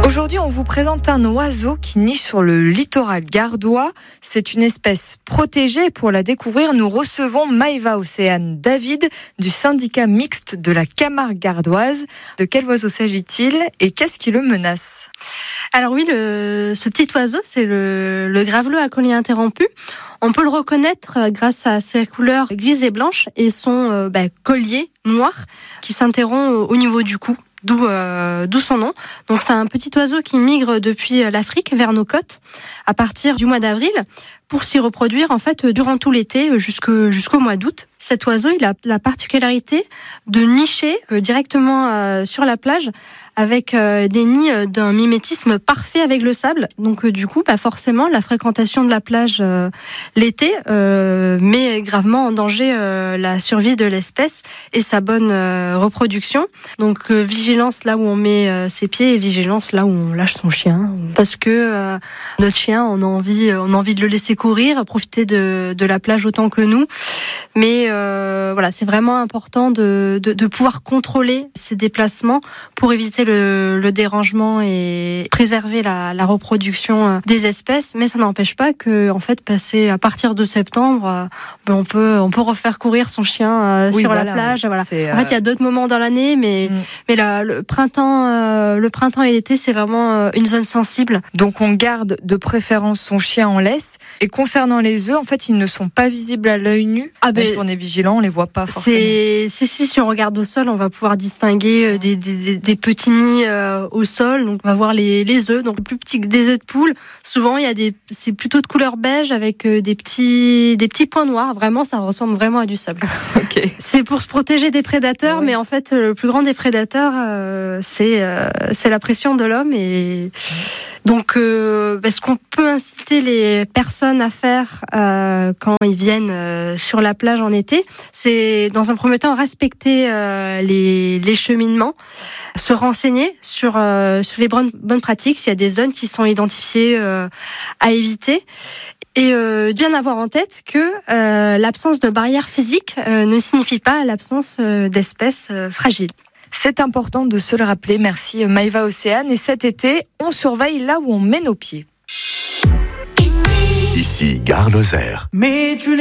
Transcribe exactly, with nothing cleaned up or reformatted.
Aujourd'hui, on vous présente un oiseau qui niche sur le littoral gardois. C'est une espèce protégée et pour la découvrir, nous recevons Maeva Océane David du syndicat mixte de la Camargue gardoise. De quel oiseau s'agit-il et qu'est-ce qui le menace ? Alors oui, le, ce petit oiseau, c'est le, le graveleux à collier interrompu. On peut le reconnaître grâce à ses couleurs grises et blanches et son euh, bah, collier noir qui s'interrompt au niveau du cou. D'où, euh, d'où son nom. Donc c'est un petit oiseau qui migre depuis l'Afrique vers nos côtes à partir du mois d'avril pour s'y reproduire en fait durant tout l'été jusqu'au, jusqu'au mois d'août. Cet oiseau, il a la particularité de nicher euh, directement euh, sur la plage avec euh, des nids euh, d'un mimétisme parfait avec le sable. Donc euh, du coup, bah, forcément, la fréquentation de la plage euh, l'été euh, met gravement en danger euh, la survie de l'espèce et sa bonne euh, reproduction. Donc euh, vigilance là où on met euh, ses pieds et vigilance là où on lâche son chien. Parce que euh, notre chien, on a envie, on a envie de le laisser courir, profiter de, de la plage autant que nous. Mais euh, voilà, c'est vraiment important de, de, de pouvoir contrôler ces déplacements pour éviter le, le dérangement et préserver la, la reproduction des espèces. Mais ça n'empêche pas que, en fait, passer à partir de septembre, ben on peut on peut refaire courir son chien euh, oui, sur voilà, la plage. Voilà. Euh... En fait, il y a d'autres moments dans l'année, mais mm. mais la, le printemps, euh, le printemps et l'été, c'est vraiment euh, une zone sensible. Donc, on garde de préférence son chien en laisse. Et concernant les œufs, en fait, ils ne sont pas visibles à l'œil nu. Ah ben, si on est vigilant, on les voit pas forcément. C'est, si, si, si on regarde au sol, on va pouvoir distinguer des, des, des petits nids euh, au sol. Donc, on va voir les, les œufs. Donc, le plus petit que des œufs de poule. Souvent, il y a des, c'est plutôt de couleur beige avec euh, des petits, des petits points noirs. Vraiment, ça ressemble vraiment à du sable. Ok. C'est pour se protéger des prédateurs, ouais. Mais en fait, le plus grand des prédateurs, euh, c'est, euh, c'est la pression de l'homme et. Donc, euh, ce qu'on peut inciter les personnes à faire euh, quand ils viennent euh, sur la plage en été, c'est dans un premier temps respecter euh, les, les cheminements, se renseigner sur, euh, sur les bonnes, bonnes pratiques, s'il y a des zones qui sont identifiées euh, à éviter. Et euh, bien avoir en tête que euh, l'absence de barrières physiques euh, ne signifie pas l'absence euh, d'espèces euh, fragiles. C'est important de se le rappeler. Merci Maeva Océane. Et cet été, on surveille là où on met nos pieds. Ici, Gare Lozère. Mais tu